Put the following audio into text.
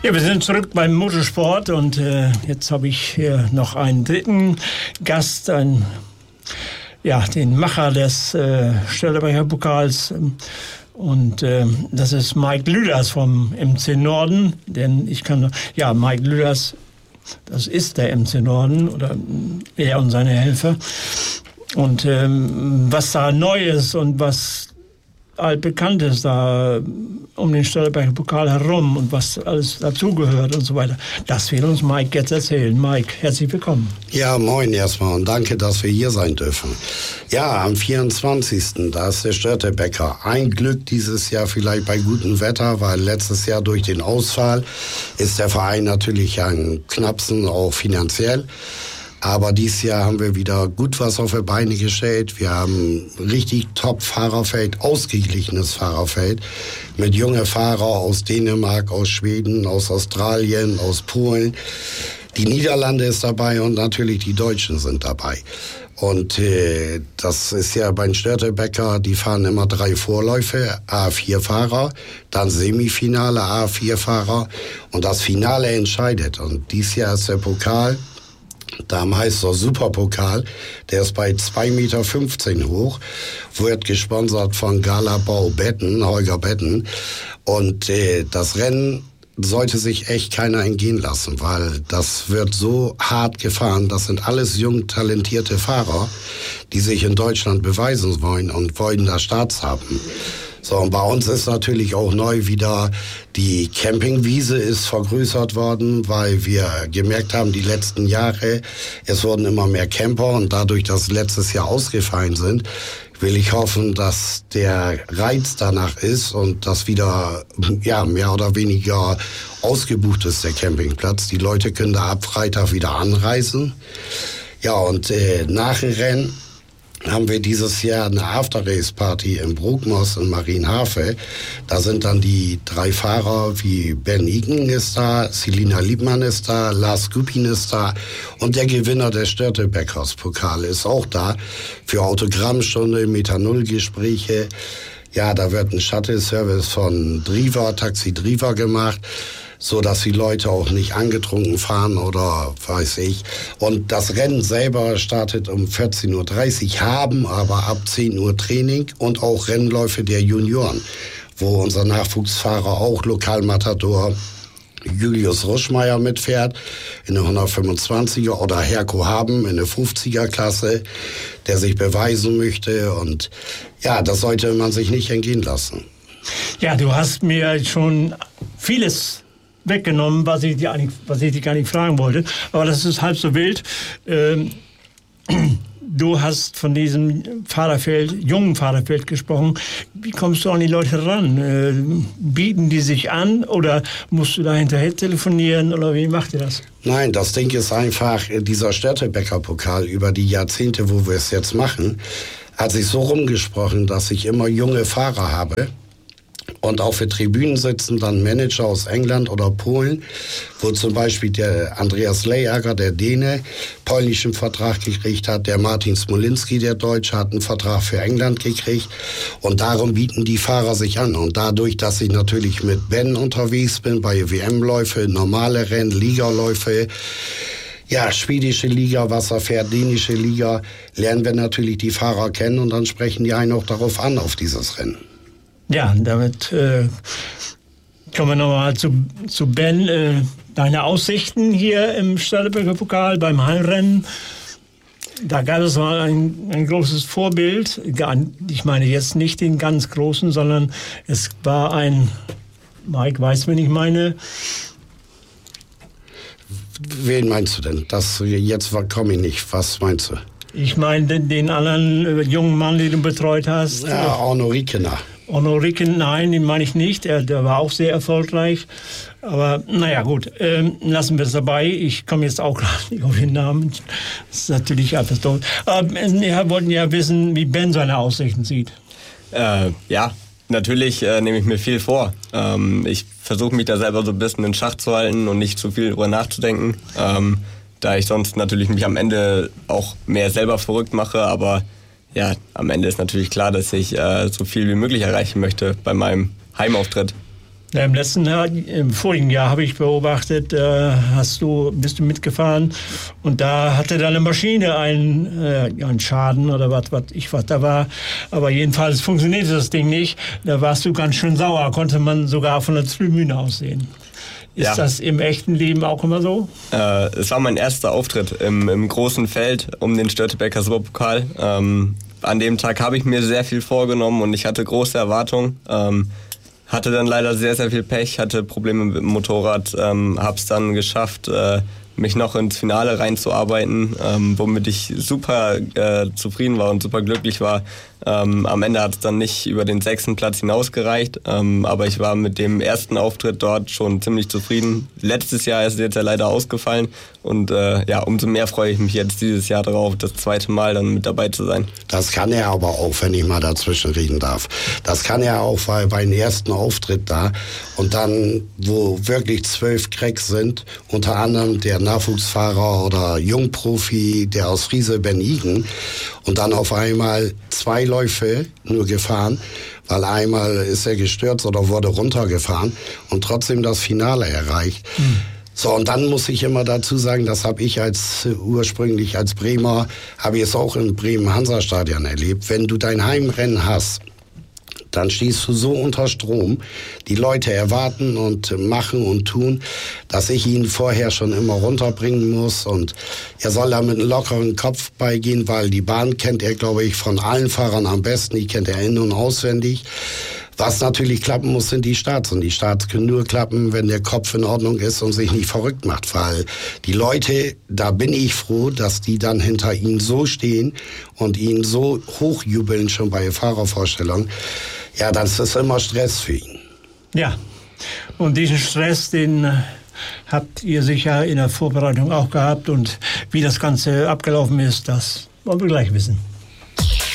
Ja, wir sind zurück beim Motorsport und jetzt habe ich hier noch einen dritten Gast, den Macher des Störtebeker Pokals. Und das ist Mike Lüders vom MC Norden. Denn Mike Lüders, das ist der MC Norden oder er und seine Helfer. Und was da neu ist und was altbekannt ist da um den Störtebeker Pokal herum und was alles dazugehört und so weiter, das will uns Mike jetzt erzählen. Mike, herzlich willkommen. Ja, moin erstmal und danke, dass wir hier sein dürfen. Ja, am 24. da ist der Störtebeker. Ein Glück dieses Jahr vielleicht bei gutem Wetter, weil letztes Jahr durch den Ausfall ist der Verein natürlich ein Knapsen, auch finanziell. Aber dieses Jahr haben wir wieder gut was auf die Beine gestellt. Wir haben richtig Top-Fahrerfeld, ausgeglichenes Fahrerfeld mit jungen Fahrern aus Dänemark, aus Schweden, aus Australien, aus Polen. Die Niederlande ist dabei und natürlich die Deutschen sind dabei. Und das ist ja beim Störtebeker, die fahren immer 3 Vorläufe, A4-Fahrer, dann Semifinale, A4-Fahrer und das Finale entscheidet. Und dieses Jahr ist der Pokal, der Meister Superpokal, der ist bei 2,15 Meter hoch, wird gesponsert von Galabau Betten, Holger Betten. Und das Rennen sollte sich echt keiner entgehen lassen, weil das wird so hart gefahren. Das sind alles jung, talentierte Fahrer, die sich in Deutschland beweisen wollen und wollen da Starts haben. So, und bei uns ist natürlich auch neu wieder, die Campingwiese ist vergrößert worden, weil wir gemerkt haben, die letzten Jahre, es wurden immer mehr Camper und dadurch, dass letztes Jahr ausgefallen sind, will ich hoffen, dass der Reiz danach ist und dass wieder, mehr oder weniger ausgebucht ist, der Campingplatz. Die Leute können da ab Freitag wieder anreisen. Ja, und nach dem Rennen haben wir dieses Jahr eine After-Race-Party im Bruckmoos in Marienhafe. Da sind dann die 3 Fahrer wie Ben Iken ist da, Selina Liebmann ist da, Lars Gupin ist da und der Gewinner des Störtebekers Pokal ist auch da für Autogrammstunde, Methanol-Gespräche. Ja, da wird ein Shuttle-Service von Taxi Driva gemacht, so dass die Leute auch nicht angetrunken fahren oder weiß ich. Und das Rennen selber startet um 14:30 Uhr, haben aber ab 10 Uhr Training und auch Rennläufe der Junioren, wo unser Nachwuchsfahrer auch Lokalmatador Julius Ruschmeier mitfährt in der 125er oder Herko Haben in der 50er-Klasse, der sich beweisen möchte. Und ja, das sollte man sich nicht entgehen lassen. Ja, du hast mir schon vieles weggenommen, was ich dich gar nicht fragen wollte. Aber das ist halb so wild. Du hast von diesem jungen Fahrerfeld gesprochen. Wie kommst du an die Leute ran? Bieten die sich an oder musst du da hinterher telefonieren oder wie macht ihr das? Nein, das Ding ist einfach, dieser Störtebeker Pokal über die Jahrzehnte, wo wir es jetzt machen, hat sich so rumgesprochen, dass ich immer junge Fahrer habe. Und auch für Tribünen sitzen dann Manager aus England oder Polen, wo zum Beispiel der Andreas Lejager, der Däne, polnischen Vertrag gekriegt hat. Der Martin Smolinski, der Deutsche, hat einen Vertrag für England gekriegt. Und darum bieten die Fahrer sich an. Und dadurch, dass ich natürlich mit Ben unterwegs bin, bei WM-Läufe, normale Rennen, Ligaläufe, ja, schwedische Liga, Wasserpferd, dänische Liga, lernen wir natürlich die Fahrer kennen und dann sprechen die einen auch darauf an, auf dieses Rennen. Ja, damit kommen wir nochmal zu Ben. Deine Aussichten hier im Störtebeker Pokal beim Heimrennen. Da gab es mal ein großes Vorbild. Ich meine jetzt nicht den ganz großen, sondern es war Mike weiß, wen ich meine. Wen meinst du denn? Jetzt komme ich nicht. Was meinst du? Ich meine den anderen jungen Mann, den du betreut hast. Ja, Arno Riekener. Onno Ricken, nein, den meine ich nicht. Der war auch sehr erfolgreich. Aber naja, gut, lassen wir es dabei. Ich komme jetzt auch gerade nicht auf den Namen. Das ist natürlich einfach doof. Aber wir wollten ja wissen, wie Ben seine Aussichten sieht. Ja, natürlich nehme ich mir viel vor. Ich versuche mich da selber so ein bisschen in Schach zu halten und nicht zu viel drüber nachzudenken. Da ich sonst natürlich mich am Ende auch mehr selber verrückt mache, aber ja, am Ende ist natürlich klar, dass ich so viel wie möglich erreichen möchte bei meinem Heimauftritt. Ja, im vorigen Jahr habe ich beobachtet, bist du mitgefahren und da hatte deine Maschine einen Schaden oder was da war. Aber jedenfalls funktionierte das Ding nicht. Da warst du ganz schön sauer, konnte man sogar von der Tribüne aus sehen. Ist das im echten Leben auch immer so? Es war mein erster Auftritt im großen Feld um den Störtebeker Superpokal. An dem Tag habe ich mir sehr viel vorgenommen und ich hatte große Erwartungen. Hatte dann leider sehr, sehr viel Pech, hatte Probleme mit dem Motorrad, hab's dann geschafft, mich noch ins Finale reinzuarbeiten, womit ich super zufrieden war und super glücklich war. Am Ende hat es dann nicht über den 6. Platz hinausgereicht, aber ich war mit dem ersten Auftritt dort schon ziemlich zufrieden. Letztes Jahr ist es jetzt ja leider ausgefallen und umso mehr freue ich mich jetzt dieses Jahr darauf, das zweite Mal dann mit dabei zu sein. Das kann er aber auch, wenn ich mal dazwischen reden darf. Das kann er auch, weil bei dem ersten Auftritt da und dann, wo wirklich 12 Cracks sind, unter anderem der Nachwuchsfahrer oder Jungprofi, der aus Riese Benigen und dann auf einmal 2 Läufe nur gefahren, weil einmal ist er gestürzt oder wurde runtergefahren und trotzdem das Finale erreicht. So, und dann muss ich immer dazu sagen, das habe ich ursprünglich als Bremer, habe ich es auch im Bremen-Hansa-Stadion erlebt. Wenn du dein Heimrennen hast, dann stehst du so unter Strom. Die Leute erwarten und machen und tun, dass ich ihn vorher schon immer runterbringen muss. Und er soll da mit einem lockeren Kopf beigehen, weil die Bahn kennt er, glaube ich, von allen Fahrern am besten. Die kennt er in- und auswendig. Was natürlich klappen muss, sind die Starts. Und die Starts können nur klappen, wenn der Kopf in Ordnung ist und sich nicht verrückt macht. Weil die Leute, da bin ich froh, dass die dann hinter ihm so stehen und ihn so hochjubeln schon bei Fahrervorstellungen. Ja, das ist immer Stress für ihn. Ja, und diesen Stress, den habt ihr sicher in der Vorbereitung auch gehabt. Und wie das Ganze abgelaufen ist, das wollen wir gleich wissen.